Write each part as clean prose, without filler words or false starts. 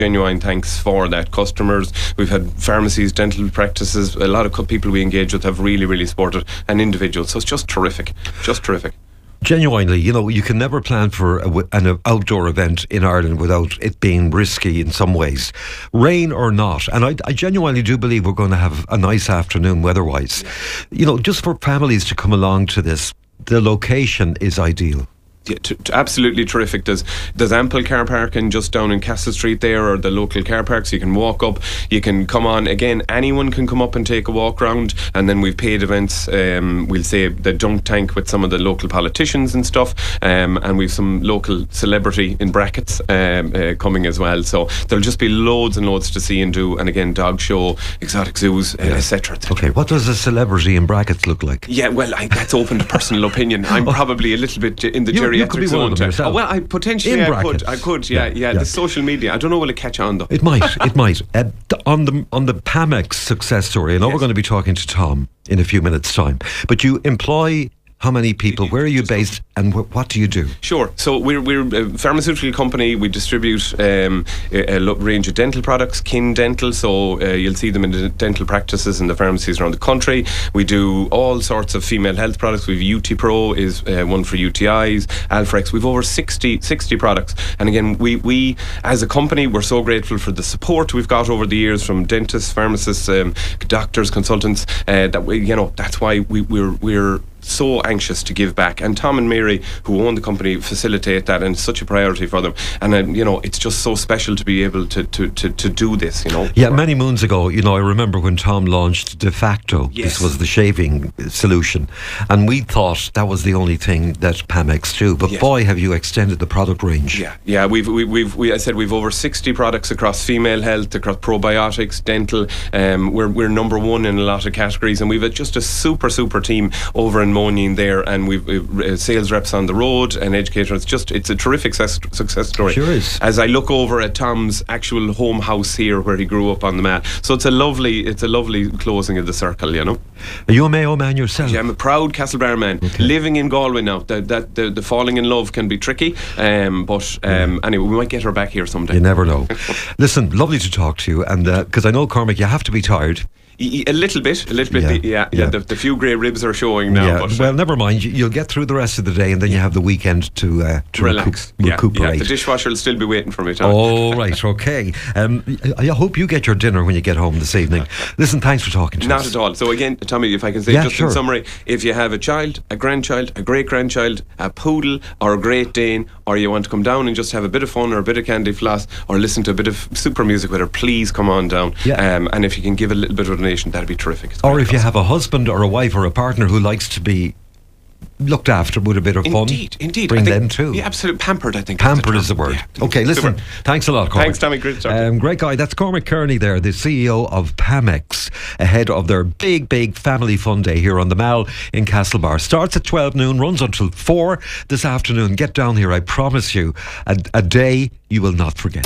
genuine thanks for that. Customers, we've had pharmacies, dental practices, a lot of people we engage with have really, really supported, and individuals. So it's just terrific. Just terrific. Genuinely, you can never plan for an outdoor event in Ireland without it being risky in some ways, rain or not. And I genuinely do believe we're going to have a nice afternoon weather-wise. Just for families to come along to this, the location is ideal. Yeah, absolutely terrific. There's ample car parking just down in Castle Street there, or the local car parks. You can walk up, you can come on. Again, anyone can come up and take a walk round. And then we've paid events, we'll say the dunk tank with some of the local politicians and stuff, and we've some local celebrity in brackets coming as well. So there'll just be loads and loads to see and do. And again, dog show, exotic zoos, etc. Okay, what does a celebrity in brackets look like? Yeah, well, that's open to personal opinion. I'm probably a little bit in the you could be one of them yourself. Well, I could. Yeah. The social media. I don't know, will it catch on though? It might. On the Pamex success story, I know we're going to be talking to Tom in a few minutes' time, but you employ how many people? Where are you based, and what do you do? Sure. So we're a pharmaceutical company. We distribute a range of dental products, Kin Dental. So you'll see them in the dental practices and the pharmacies around the country. We do all sorts of female health products. We've UT Pro is one for UTIs, Alfrex. We've over 60 products. And again, we as a company, we're so grateful for the support we've got over the years from dentists, pharmacists, doctors, consultants. That's why we're so anxious to give back, and Tom and Mary, who own the company, facilitate that, and it's such a priority for them. And it's just so special to be able to do this. Yeah, many moons ago, I remember when Tom launched De Facto. Yes. This was the shaving solution, and we thought that was the only thing that Pamex do. But boy, have you extended the product range. Yeah. We've over 60 products across female health, across probiotics, dental. We're number one in a lot of categories, and we've just a super team over in Moynihan there, and we've sales reps on the road and educators. It's a terrific success story. Sure is. As I look over at Tom's actual home house here, where he grew up on the Mall, so it's a lovely closing of the circle. Are you a Mayo man yourself? Yeah, I'm a proud Castlebar man. Okay. Living in Galway now. The falling in love can be tricky, but anyway, we might get her back here someday. You never know. Listen, lovely to talk to you, and because I know, Cormac, you have to be tired. A little bit. Yeah. The few grey ribs are showing now. Yeah. But, well, never mind. You'll get through the rest of the day, and then you have the weekend to relax, recuperate. Yeah. The dishwasher will still be waiting for me. Oh, right, okay. I hope you get your dinner when you get home this evening. Listen, thanks for talking to us. Not at all. So again, Tommy, if I can say in summary, if you have a child, a grandchild, a great-grandchild, a poodle or a Great Dane, or you want to come down and just have a bit of fun or a bit of candy floss or listen to a bit of super music with her, please come on down. Yeah. And if you can give a little bit of a donation, that'd be terrific. Or if you have a husband or a wife or a partner who likes to be looked after with a bit of fun, indeed. Bring them too. Yeah, absolutely. Pampered, I think. Pampered is the word. Yeah. Okay, listen. Super. Thanks a lot, Cormac. Thanks, Tommy. Great to talk to you. Great guy. That's Cormac Kearney there, the CEO of Pamex, ahead of their big family fun day here on the Mall in Castlebar. Starts at 12 noon, runs until 4 this afternoon. Get down here, I promise you, a day you will not forget.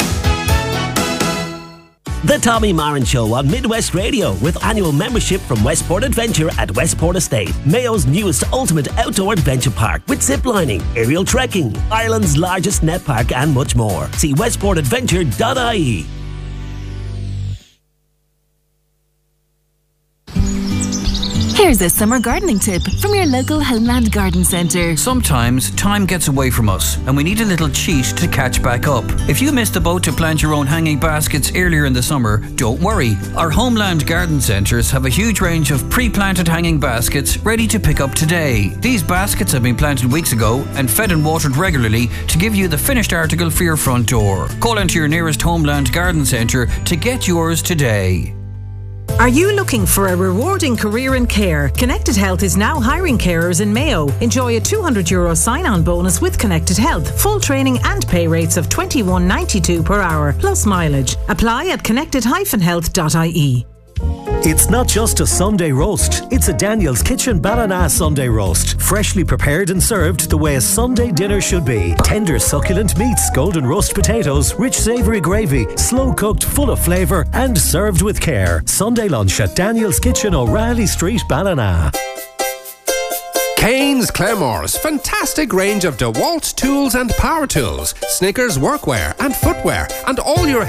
The Tommy Marin Show on Midwest Radio, with annual membership from Westport Adventure at Westport Estate, Mayo's newest ultimate outdoor adventure park, with ziplining, aerial trekking, Ireland's largest net park, and much more. See westportadventure.ie. Here's a summer gardening tip from your local Homeland Garden Centre. Sometimes time gets away from us and we need a little cheat to catch back up. If you missed the boat to plant your own hanging baskets earlier in the summer, don't worry. Our Homeland Garden Centres have a huge range of pre-planted hanging baskets ready to pick up today. These baskets have been planted weeks ago and fed and watered regularly to give you the finished article for your front door. Call into your nearest Homeland Garden Centre to get yours today. Are you looking for a rewarding career in care? Connected Health is now hiring carers in Mayo. Enjoy a €200 sign-on bonus with Connected Health. Full training and pay rates of $21.92 per hour, plus mileage. Apply at connected-health.ie. It's not just a Sunday roast, it's a Daniel's Kitchen Ballina Sunday roast. Freshly prepared and served the way a Sunday dinner should be. Tender succulent meats, golden roast potatoes, rich savoury gravy, slow cooked, full of flavour and served with care. Sunday lunch at Daniel's Kitchen, O'Reilly Street, Ballina. Kane's Claremores, fantastic range of DeWalt tools and power tools, Snickers workwear and footwear, and all your